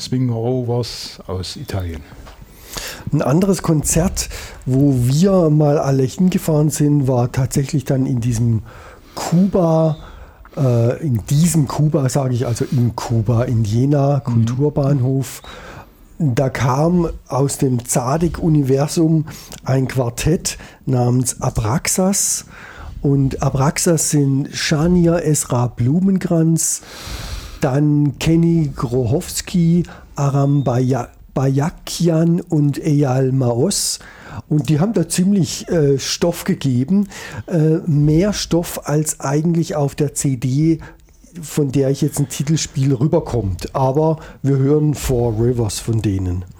Swing Rovers aus Italien. Ein anderes Konzert, wo wir mal alle hingefahren sind, war tatsächlich dann in diesem Kuba, sage ich, also in Kuba, in Jena, Kulturbahnhof. Da kam aus dem Zadek-Universum ein Quartett namens Abraxas. Und Abraxas sind Shania Esra Blumenkranz, dann Kenny Grochowski, Aram Bayakian und Eyal Maos. Und die haben da ziemlich Stoff gegeben, mehr Stoff als eigentlich auf der CD, von der ich jetzt ein Titel spiele, rüberkommt. Aber wir hören Four Rivers von denen.